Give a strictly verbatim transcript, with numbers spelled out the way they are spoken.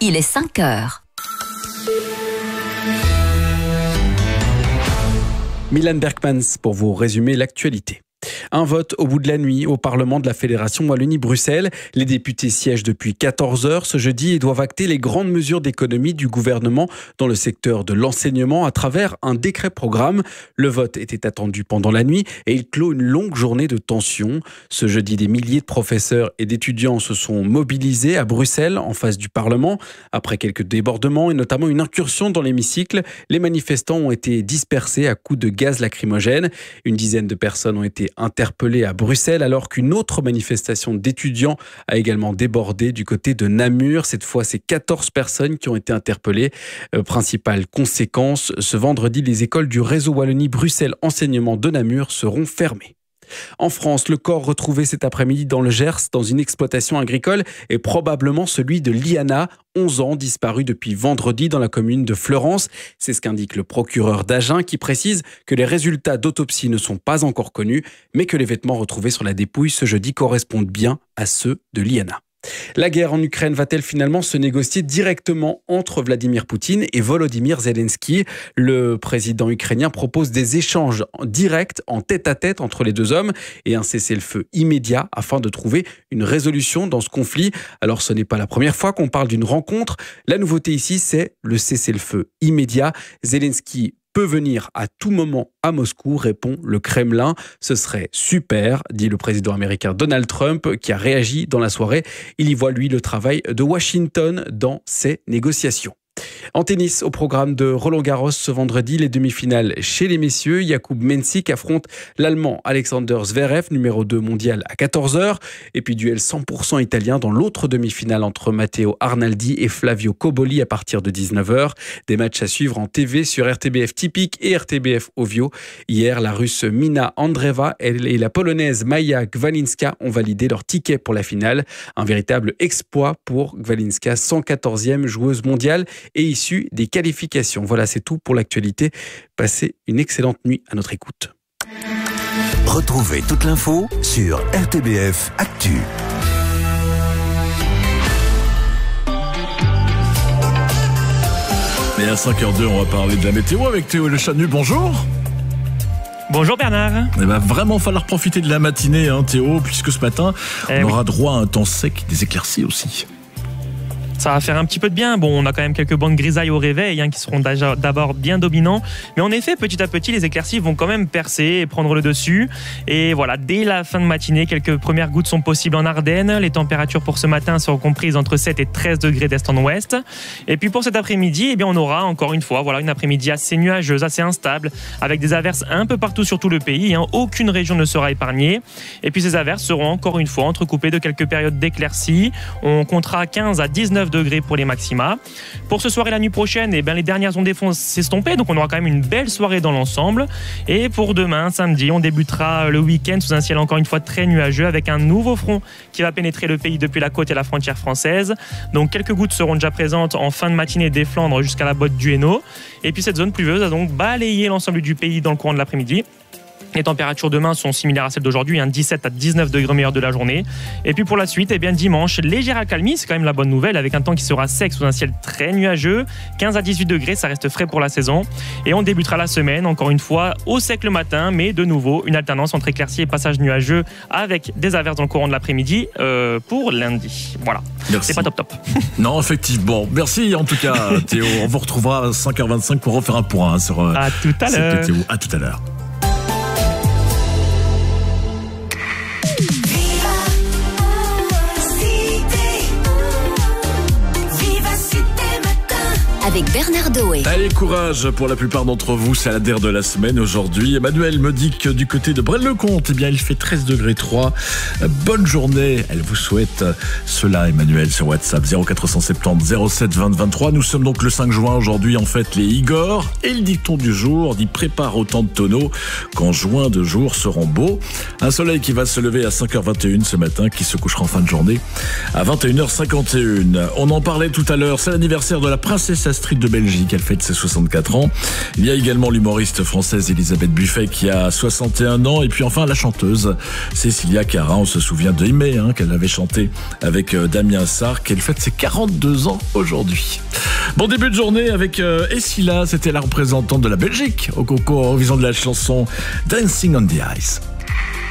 il est cinq heures. Milan Berkmans pour vous résumer l'actualité. Un vote au bout de la nuit au Parlement de la Fédération Wallonie-Bruxelles. Les députés siègent depuis quatorze heures ce jeudi et doivent acter les grandes mesures d'économie du gouvernement dans le secteur de l'enseignement à travers un décret programme. Le vote était attendu pendant la nuit et il clôt une longue journée de tension. Ce jeudi, des milliers de professeurs et d'étudiants se sont mobilisés à Bruxelles en face du Parlement. Après quelques débordements et notamment une incursion dans l'hémicycle, les manifestants ont été dispersés à coups de gaz lacrymogène. Une dizaine de personnes ont été interpellés à Bruxelles alors qu'une autre manifestation d'étudiants a également débordé du côté de Namur. Cette fois, c'est quatorze personnes qui ont été interpellées. Euh, principale conséquence, ce vendredi, les écoles du réseau Wallonie-Bruxelles Enseignement de Namur seront fermées. En France, le corps retrouvé cet après-midi dans le Gers, dans une exploitation agricole, est probablement celui de Liana, onze ans, disparue depuis vendredi dans la commune de Fleurance. C'est ce qu'indique le procureur d'Agen, qui précise que les résultats d'autopsie ne sont pas encore connus, mais que les vêtements retrouvés sur la dépouille ce jeudi correspondent bien à ceux de Liana. La guerre en Ukraine va-t-elle finalement se négocier directement entre Vladimir Poutine et Volodymyr Zelensky ? Le président ukrainien propose des échanges directs en tête-à-tête entre les deux hommes et un cessez-le-feu immédiat afin de trouver une résolution dans ce conflit. Alors ce n'est pas la première fois qu'on parle d'une rencontre. La nouveauté ici, c'est le cessez-le-feu immédiat. Zelensky peut venir à tout moment à Moscou, répond le Kremlin. Ce serait super, dit le président américain Donald Trump, qui a réagi dans la soirée. Il y voit, lui, le travail de Washington dans ces négociations. En tennis, au programme de Roland-Garros ce vendredi, les demi-finales chez les messieurs. Jakub Mensik affronte l'Allemand Alexander Zverev, numéro deux mondial, à quatorze heures. Et puis duel cent pour cent italien dans l'autre demi-finale entre Matteo Arnaldi et Flavio Cobolli à partir de dix-neuf heures. Des matchs à suivre en T V sur R T B F Typique et R T B F Ovio. Hier, la Russe Mina Andreeva et la Polonaise Maja Gwalinska ont validé leur ticket pour la finale. Un véritable exploit pour Gwalinska, cent quatorzième joueuse mondiale et issue des qualifications. Voilà, c'est tout pour l'actualité. Passez une excellente nuit à notre écoute. Retrouvez toute l'info sur R T B F Actu. Mais à cinq heures zéro deux, on va parler de la météo avec Théo Le Chanu. Bonjour. Bonjour Bernard. Il va vraiment falloir profiter de la matinée, hein, Théo, puisque ce matin, eh on oui. aura droit à un temps sec, des éclaircies aussi. Ça va faire un petit peu de bien. Bon, on a quand même quelques bandes grisailles au réveil hein, qui seront d'abord bien dominants. Mais en effet, petit à petit, les éclaircies vont quand même percer et prendre le dessus. Et voilà, dès la fin de matinée, quelques premières gouttes sont possibles en Ardennes. Les températures pour ce matin seront comprises entre sept et treize degrés d'est en ouest. Et puis pour cet après-midi, eh bien, on aura encore une fois voilà, une après-midi assez nuageuse, assez instable, avec des averses un peu partout sur tout le pays. Hein. Aucune région ne sera épargnée. Et puis ces averses seront encore une fois entrecoupées de quelques périodes d'éclaircies. On comptera quinze à dix-neuf degrés pour les maxima. Pour ce soir et la nuit prochaine, eh bien, les dernières ondées vont s'estomper, donc on aura quand même une belle soirée dans l'ensemble. Et pour demain, samedi, on débutera le week-end sous un ciel encore une fois très nuageux avec un nouveau front qui va pénétrer le pays depuis la côte et la frontière française. Donc quelques gouttes seront déjà présentes en fin de matinée des Flandres jusqu'à la botte du Hainaut. Et puis cette zone pluvieuse a donc balayé l'ensemble du pays dans le courant de l'après-midi. Les températures demain sont similaires à celles d'aujourd'hui, hein, dix-sept à dix-neuf degrés meilleurs de la journée. Et puis pour la suite, eh bien, dimanche, légère accalmie, c'est quand même la bonne nouvelle, avec un temps qui sera sec sous un ciel très nuageux. quinze à dix-huit degrés, ça reste frais pour la saison. Et on débutera la semaine, encore une fois, au sec le matin, mais de nouveau, une alternance entre éclaircies et passages nuageux avec des averses dans le courant de l'après-midi euh, pour lundi. Voilà. Merci. C'est pas top top. Non, effectivement. Merci en tout cas, Théo. On vous retrouvera à cinq heures vingt-cinq pour refaire un point hein, sur euh, à tout à l'heure. Météo. À tout à l'heure. Avec Bernard Doé. Allez, courage pour la plupart d'entre vous, c'est la D E R de la semaine aujourd'hui. Emmanuel me dit que du côté de Braine-le-Comte, eh bien, il fait treize degrés trois. Bonne journée. Elle vous souhaite cela, Emmanuel, sur WhatsApp zéro quatre cent soixante-dix zéro sept vingt vingt-trois. Nous sommes donc le cinq juin aujourd'hui, en fait, les Igor. Et le dicton du jour dit prépare autant de tonneaux qu'en juin de jours seront beaux. Un soleil qui va se lever à cinq heures vingt et une ce matin, qui se couchera en fin de journée à vingt et une heures cinquante et une. On en parlait tout à l'heure, c'est l'anniversaire de la princesse Astrid Street de Belgique, elle fête ses soixante-quatre ans. Il y a également l'humoriste française Elisabeth Buffet qui a soixante et un ans. Et puis enfin la chanteuse Cécilia Cara, on se souvient de Aimé, hein, qu'elle avait chanté avec euh, Damien Sarr, qu'elle fête ses quarante-deux ans aujourd'hui. Bon début de journée avec euh, Essila, c'était la représentante de la Belgique au concours Eurovision de la chanson Dancing on the Ice.